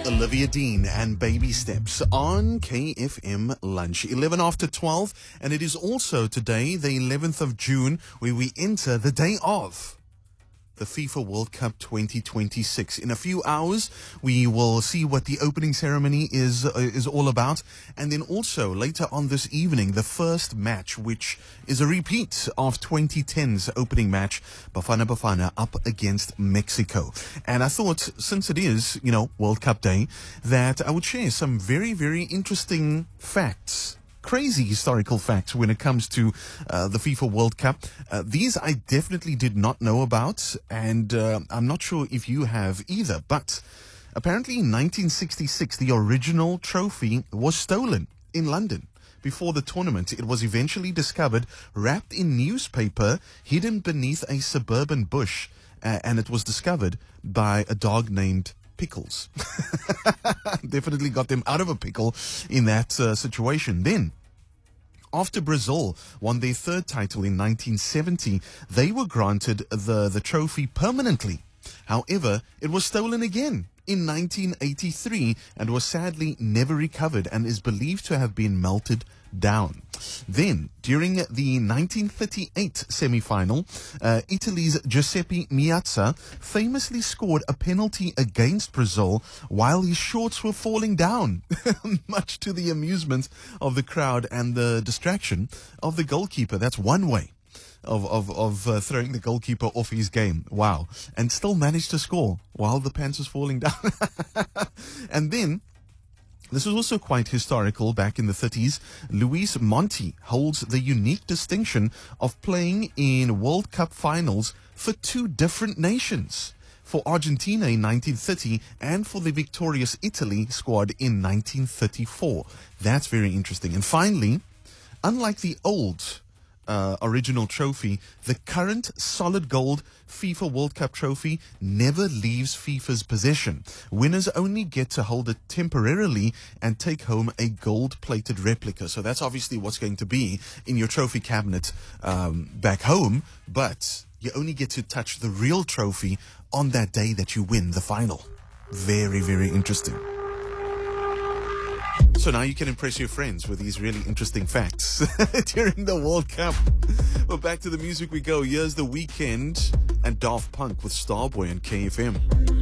Olivia Dean and Baby Steps on KFM Lunch, 11 after 12. And it is also today, the 11th of June, where we enter the day of the FIFA World Cup 2026. In a few hours, we will see what the opening ceremony is all about. And then also later on this evening, the first match, which is a repeat of 2010's opening match, Bafana up against Mexico. And I thought, since it is, World Cup Day, that I would share some very, very interesting facts, crazy historical facts when it comes to the FIFA World Cup. These I definitely did not know about, and I'm not sure if you have either. But apparently in 1966, the original trophy was stolen in London. Before the tournament, it was eventually discovered wrapped in newspaper, hidden beneath a suburban bush, and it was discovered by a dog named Pickles. Definitely got them out of a pickle in that situation. Then, after Brazil won their third title in 1970, they were granted the trophy permanently. However, it was stolen again in 1983 and was sadly never recovered and is believed to have been melted down. Then, during the 1938 semi-final, Italy's Giuseppe Meazza famously scored a penalty against Brazil while his shorts were falling down, much to the amusement of the crowd and the distraction of the goalkeeper. That's one way of throwing the goalkeeper off his game. Wow. And still managed to score while the pants was falling down. And then, this was also quite historical. Back in the 30s, Luis Monti holds the unique distinction of playing in World Cup finals for two different nations, for Argentina in 1930 and for the victorious Italy squad in 1934. That's very interesting. And finally, unlike the old original trophy, the current solid gold FIFA World Cup trophy never leaves FIFA's possession. Winners only get to hold it temporarily and take home a gold-plated replica. So that's obviously what's going to be in your trophy cabinet back home, but you only get to touch the real trophy on that day that you win the final. Very, very interesting. So now you can impress your friends with these really interesting facts during the World Cup. But back to the music we go. Here's The Weeknd and Daft Punk with Starboy on KFM.